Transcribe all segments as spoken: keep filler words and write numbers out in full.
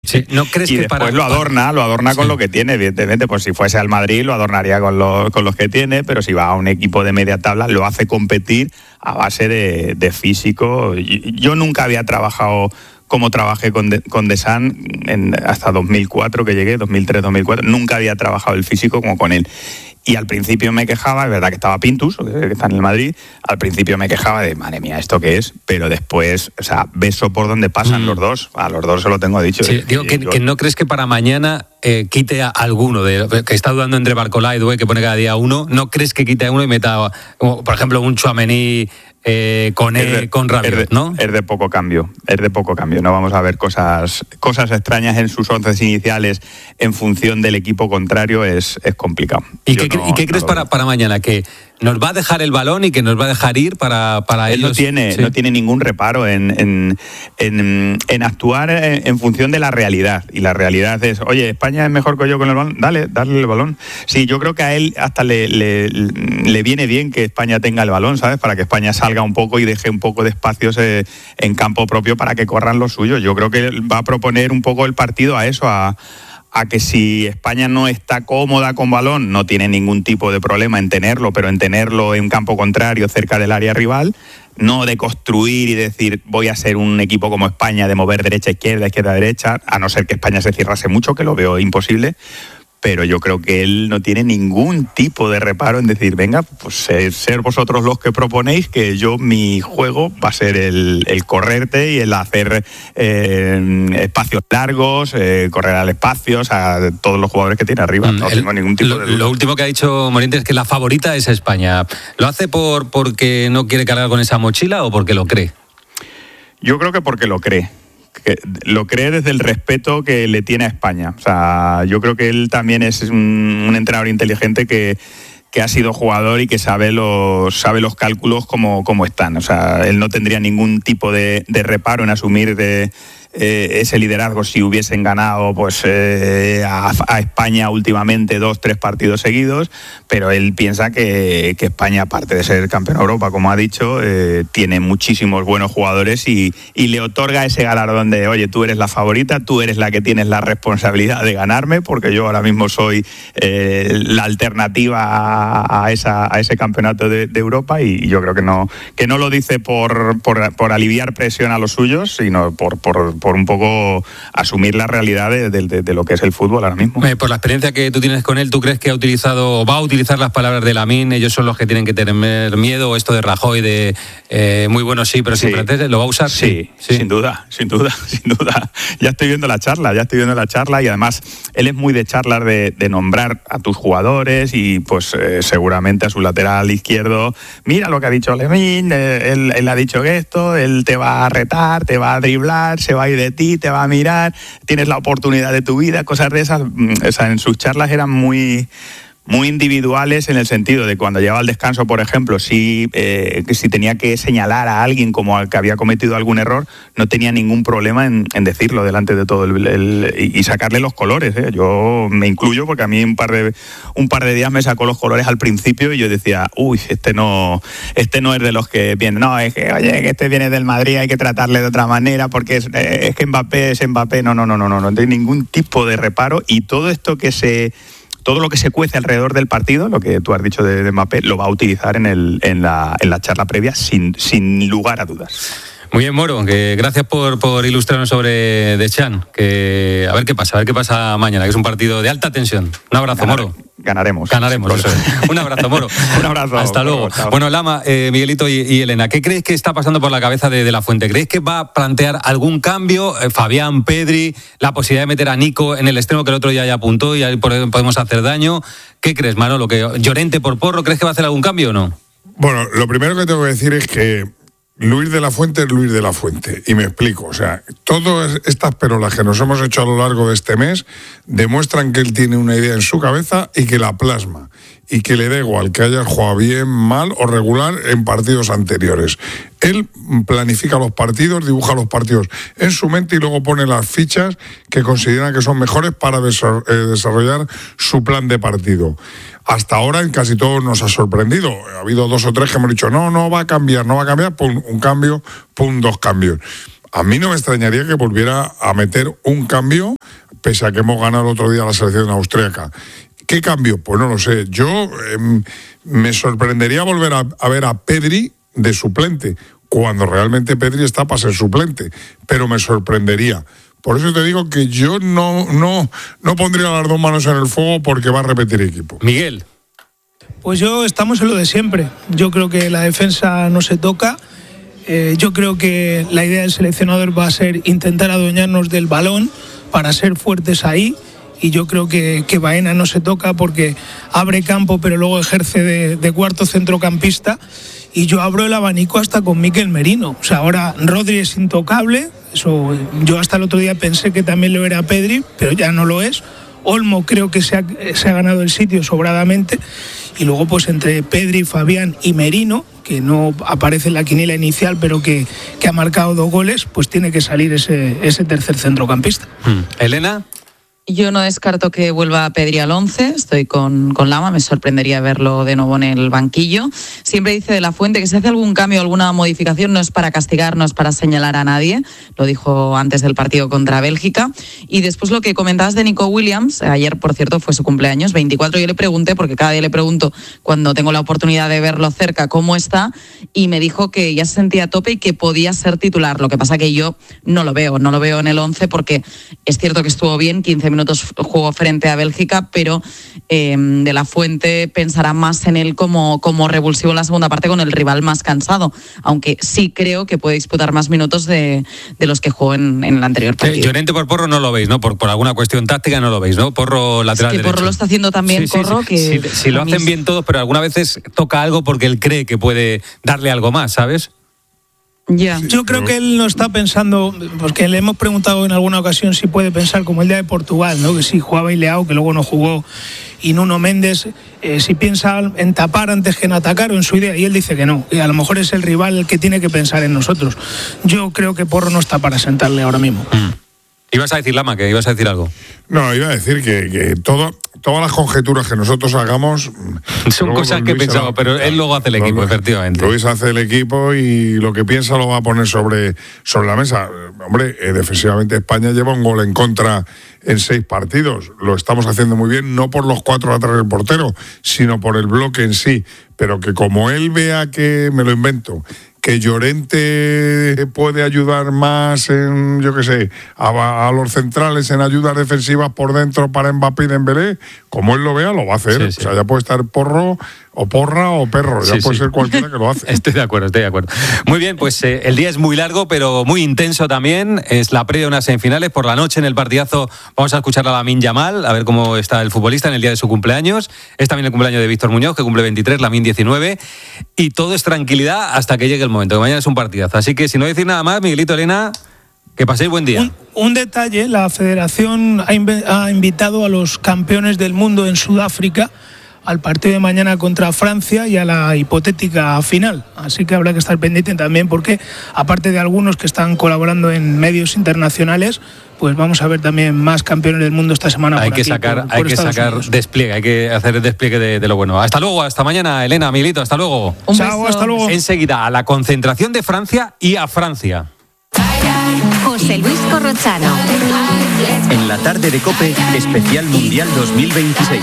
Sí, ¿no crees y que después para, lo adorna, lo adorna con sí. lo que tiene, evidentemente. Pues si fuese al Madrid lo adornaría con los, con los que tiene, pero si va a un equipo de media tabla lo hace competir a base de, de físico. Yo nunca había trabajado como trabajé con, de, con Deschamps en, hasta dos mil cuatro que llegué, dos mil tres, dos mil cuatro, nunca había trabajado el físico como con él. Y al principio me quejaba, es verdad que estaba Pintus, que está en el Madrid, al principio me quejaba de, madre mía, ¿esto qué es? Pero después, o sea, beso por donde pasan mm. los dos, a los dos se lo tengo dicho. Sí, digo, que, yo... que no crees que para mañana eh, quite a alguno, de que está dudando entre Barcola y Doué, que pone cada día uno, ¿no crees que quite a uno y meta, como, por ejemplo, un Tchouaméni eh, con, de, con Rabiot, es de, ¿no? Es de poco cambio, es de poco cambio, no vamos a ver cosas, cosas extrañas en sus once iniciales en función del equipo contrario, es, es complicado. ¿Y qué, no, ¿y qué crees no para, para mañana? ¿Que nos va a dejar el balón y que nos va a dejar ir para, para Él ellos? No tiene, sí. no tiene ningún reparo en, en, en, en actuar en, en función de la realidad. Y la realidad es, oye, España es mejor que yo con el balón, dale, dale el balón. Sí, yo creo que a él hasta le, le, le viene bien que España tenga el balón, ¿sabes? Para que España salga un poco y deje un poco de espacios eh, en campo propio para que corran los suyos. Yo creo que él va a proponer un poco el partido a eso, a... a que si España no está cómoda con balón, no tiene ningún tipo de problema en tenerlo, pero en tenerlo en campo contrario, cerca del área rival, no de construir y decir voy a ser un equipo como España, de mover derecha-izquierda, izquierda-derecha, a no ser que España se cierrase mucho, que lo veo imposible. Pero yo creo que él no tiene ningún tipo de reparo en decir, venga, pues ser, ser vosotros los que proponéis, que yo, mi juego va a ser el, el correrte y el hacer eh, espacios largos, eh, correr al espacio, o sea, todos los jugadores que tiene arriba. No el, tengo ningún tipo lo, de duda. Lo último que ha dicho Morientes es que la favorita es España. ¿Lo hace por porque no quiere cargar con esa mochila o porque lo cree? Yo creo que porque lo cree. Que lo cree desde el respeto que le tiene a España. O sea, yo creo que él también es un, un entrenador inteligente que, que ha sido jugador y que sabe los, sabe los cálculos como, como están. O sea, él no tendría ningún tipo de, de reparo en asumir de, eh, ese liderazgo si hubiesen ganado pues eh, a, a España últimamente dos, tres partidos seguidos, pero él piensa que, que España, aparte de ser campeón de Europa, como ha dicho, eh, tiene muchísimos buenos jugadores y, y le otorga ese galardón de, oye, tú eres la favorita, tú eres la que tienes la responsabilidad de ganarme, porque yo ahora mismo soy eh, la alternativa a, a, esa, a ese campeonato de, de Europa, y yo creo que no, que no lo dice por, por, por aliviar presión a los suyos, sino por, por por un poco asumir la realidad de, de, de lo que es el fútbol ahora mismo. Eh, por la experiencia que tú tienes con él, ¿tú crees que ha utilizado o va a utilizar las palabras de Lamine? Ellos son los que tienen que tener miedo, esto de Rajoy, de eh, muy bueno sí, pero sin franceses, ¿lo va a usar? Sí, sí, sin duda, sin duda, sin duda. Ya estoy viendo la charla, ya estoy viendo la charla y además él es muy de charlar, de, de nombrar a tus jugadores y pues eh, seguramente a su lateral izquierdo, mira lo que ha dicho Lamine, eh, él, él ha dicho que esto, él te va a retar, te va a driblar, se va a ir de ti, te va a mirar, tienes la oportunidad de tu vida, cosas de esas. O sea, en sus charlas eran muy... muy individuales en el sentido de cuando llegaba al descanso, por ejemplo, si, eh, si tenía que señalar a alguien como al que había cometido algún error, no tenía ningún problema en, en decirlo delante de todo el, el, y sacarle los colores. ¿eh? Yo me incluyo porque a mí un par de un par de días me sacó los colores al principio y yo decía, uy, este no, este no es de los que viene. No, es que, oye, que este viene del Madrid, hay que tratarle de otra manera porque es, es que Mbappé es Mbappé. No, no, no, no, no, no, no hay ningún tipo de reparo y todo esto que se... Todo lo que se cuece alrededor del partido, lo que tú has dicho de, de Mbappé, lo va a utilizar en, el, en, la, en la charla previa sin, sin lugar a dudas. Muy bien, Moro, que gracias por, por ilustrarnos sobre Deschamps, que a ver qué pasa, a ver qué pasa mañana, que es un partido de alta tensión. Un abrazo, Ganar, Moro. Ganaremos. Ganaremos, eso es. Un abrazo, Moro. Un abrazo. Hasta luego. Chao. Bueno, Lama, eh, Miguelito y, y Elena, ¿qué creéis que está pasando por la cabeza de, de La Fuente? ¿Creéis que va a plantear algún cambio? Eh, Fabián, Pedri, la posibilidad de meter a Nico en el extremo que el otro día ya apuntó y ahí podemos hacer daño. ¿Qué crees, Manolo? ¿Que Llorente por Porro, crees que va a hacer algún cambio o no? Bueno, lo primero que tengo que decir es que Luis de la Fuente es Luis de la Fuente, y me explico, o sea, todas estas perolas que nos hemos hecho a lo largo de este mes demuestran que él tiene una idea en su cabeza y que la plasma, y que le da igual que haya jugado bien, mal o regular en partidos anteriores. Él planifica los partidos, dibuja los partidos en su mente y luego pone las fichas que considera que son mejores para desarrollar su plan de partido. Hasta ahora en casi todos nos ha sorprendido. Ha habido dos o tres que hemos dicho, no, no va a cambiar, no va a cambiar, pum, un cambio, pum, dos cambios. a mí no me extrañaría que volviera a meter un cambio, pese a que hemos ganado el otro día la selección austríaca. ¿Qué cambio? Pues no lo sé. Yo eh, me sorprendería volver a, a ver a Pedri de suplente, cuando realmente Pedri está para ser suplente, pero me sorprendería. Por eso te digo que yo no, no, no pondría las dos manos en el fuego porque va a repetir equipo. Miguel. Pues yo estamos en lo de siempre. Yo creo que la defensa no se toca. Eh, yo creo que la idea del seleccionador va a ser intentar adueñarnos del balón para ser fuertes ahí. Y yo creo que, que Baena no se toca porque abre campo, pero luego ejerce de, de cuarto centrocampista. Y yo abro el abanico hasta con Mikel Merino. O sea, ahora Rodri es intocable. Eso, yo hasta el otro día pensé que también lo era Pedri, pero ya no lo es. Olmo creo que se ha, se ha ganado el sitio sobradamente. Y luego, pues entre Pedri, Fabián y Merino, que no aparece en la quiniela inicial, pero que, que ha marcado dos goles, pues tiene que salir ese, ese tercer centrocampista. Hmm. Elena. Yo no descarto que vuelva Pedri al once, estoy con, con Lama, me sorprendería verlo de nuevo en el banquillo. Siempre dice de la Fuente que si hace algún cambio, alguna modificación, no es para castigar, no es para señalar a nadie, lo dijo antes del partido contra Bélgica. Y después lo que comentabas de Nico Williams, ayer por cierto fue su cumpleaños, veinticuatro, yo le pregunté, porque cada día le pregunto cuando tengo la oportunidad de verlo cerca cómo está, y me dijo que ya se sentía a tope y que podía ser titular. Lo que pasa que yo no lo veo, no lo veo en el once porque es cierto que estuvo bien, quince minutos jugó frente a Bélgica, pero eh, de la Fuente pensará más en él como, como revulsivo en la segunda parte con el rival más cansado, aunque sí creo que puede disputar más minutos de, de los que jugó en, en el anterior partido. Eh, Llorente por Porro no lo veis, ¿no? Por, por alguna cuestión táctica no lo veis, ¿no? Porro lateral es que derecho. Porro lo está haciendo también, sí, sí, Porro, sí. que... Si, si lo hacen bien todos, pero algunas veces toca algo porque él cree que puede darle algo más, ¿sabes? Yeah. Yo creo que él no está pensando, porque le hemos preguntado en alguna ocasión si puede pensar como el día de Portugal, ¿no? Que sí jugaba Ileao, que luego no jugó, y Nuno Méndez, eh, si piensa en tapar antes que en atacar o en su idea, y él dice que no, y a lo mejor es el rival el que tiene que pensar en nosotros. Yo creo que Porro no está para sentarle ahora mismo. Mm. Ibas a decir, Lama, que ibas a decir algo. No, iba a decir que, que todo, todas las conjeturas que nosotros hagamos son cosas que pensamos, pero él luego hace el equipo, no, efectivamente. Luis hace el equipo y lo que piensa lo va a poner sobre, sobre la mesa. Hombre, eh, defensivamente España lleva un gol en contra en seis partidos. Lo estamos haciendo muy bien, no por los cuatro atrás del portero, sino por el bloque en sí. Pero que como él vea que, me lo invento, que Llorente puede ayudar más en, yo qué sé, a, a los centrales en ayudas defensivas por dentro para Mbappé y Dembélé, como él lo vea, lo va a hacer. Sí, sí. O sea, ya puede estar Porro o Porra o Perro, ya sí, puede sí. ser cualquiera que lo hace. Estoy de acuerdo, estoy de acuerdo. Muy bien, pues eh, el día es muy largo, pero muy intenso también. Es la previa de unas semifinales. Por la noche en el partidazo vamos a escuchar a Lamine Yamal, a ver cómo está el futbolista en el día de su cumpleaños. Es también el cumpleaños de Víctor Muñoz, que cumple veintitrés, Lamine diecinueve. Y todo es tranquilidad hasta que llegue el momento, que mañana es un partidazo. Así que si no decir nada más, Miguelito, Elena, que paséis buen día. Un, un detalle, la federación ha, inv- ha invitado a los campeones del mundo en Sudáfrica al partido de mañana contra Francia y a la hipotética final. Así que habrá que estar pendiente también porque, aparte de algunos que están colaborando en medios internacionales, pues vamos a ver también más campeones del mundo esta semana. Hay por que aquí, sacar, por, hay por que sacar Unidos. despliegue, hay que hacer el despliegue de, de lo bueno. Hasta luego, hasta mañana, Elena, Miguelito, hasta luego. Un Chao, beso. hasta luego. Enseguida a la concentración de Francia y a Francia. José Luis Corrochano. En la tarde de COPE, especial Mundial dos mil veintiséis.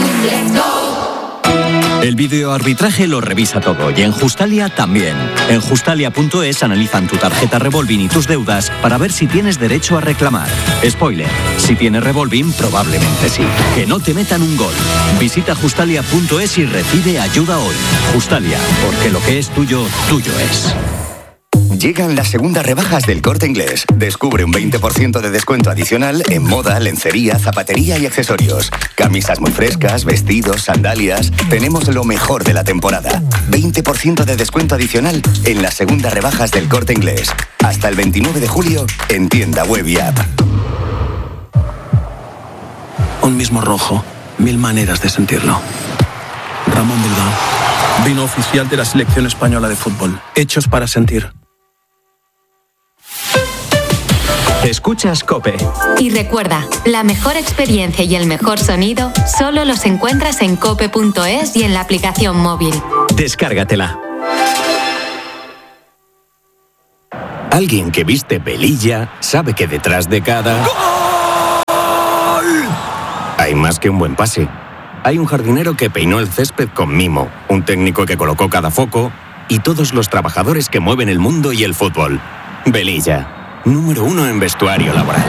El videoarbitraje lo revisa todo y en Justalia también. En Justalia punto es analizan tu tarjeta Revolving y tus deudas para ver si tienes derecho a reclamar. Spoiler, si tienes Revolving probablemente sí. Que no te metan un gol. Visita Justalia punto es y recibe ayuda hoy. Justalia, porque lo que es tuyo, tuyo es. Llegan las segundas rebajas del Corte Inglés. Descubre un veinte por ciento de descuento adicional en moda, lencería, zapatería y accesorios. Camisas muy frescas, vestidos, sandalias. Tenemos lo mejor de la temporada. veinte por ciento de descuento adicional en las segundas rebajas del Corte Inglés. Hasta el veintinueve de julio en tienda web y app. Un mismo rojo, mil maneras de sentirlo. Ramón Bilbao, vino oficial de la selección española de fútbol. Hechos para sentir. Escuchas COPE. Y recuerda, la mejor experiencia y el mejor sonido solo los encuentras en cope punto es y en la aplicación móvil. Descárgatela. Alguien que viste velilla sabe que detrás de cada... ¡Gol! Hay más que un buen pase. Hay un jardinero que peinó el césped con mimo, un técnico que colocó cada foco y todos los trabajadores que mueven el mundo y el fútbol. Velilla, número uno en vestuario laboral.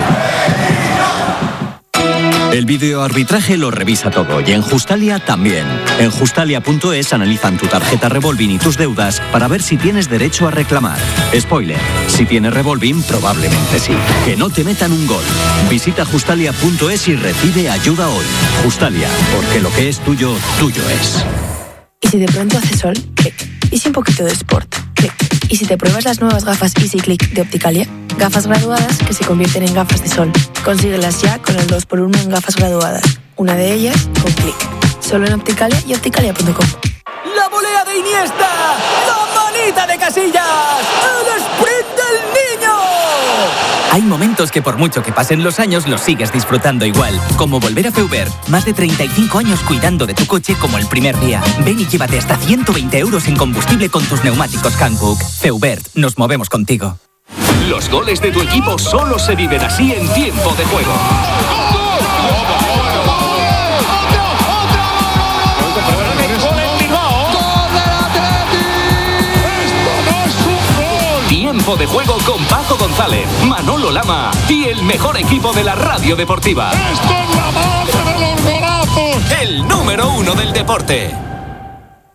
El videoarbitraje lo revisa todo y en Justalia también. En Justalia punto es analizan tu tarjeta Revolving y tus deudas para ver si tienes derecho a reclamar. Spoiler, si tienes Revolving probablemente sí. Que no te metan un gol. Visita Justalia punto es y recibe ayuda hoy. Justalia, porque lo que es tuyo, tuyo es. ¿Y si de pronto hace sol? Clic. ¿Y si un poquito de sport? Clic. ¿Y si te pruebas las nuevas gafas Easy Click de Opticalia? Gafas graduadas que se convierten en gafas de sol. Consíguelas ya con el dos por uno en gafas graduadas. Una de ellas con Clic. Solo en Opticalia y opticalia punto com. ¡La volea de Iniesta! ¡La manita de Casillas! ¡El sprint del niño! Hay momentos que por mucho que pasen los años los sigues disfrutando igual. Como volver a Feubert. Más de treinta y cinco años cuidando de tu coche como el primer día. Ven y llévate hasta ciento veinte euros en combustible con tus neumáticos Hankook. Feubert, nos movemos contigo. Los goles de tu equipo solo se viven así en tiempo de juego. Tiempo de juego con Paco González, Manolo Lama y el mejor equipo de la radio deportiva. ¡Esto es la magia de los golazos! El número uno del deporte.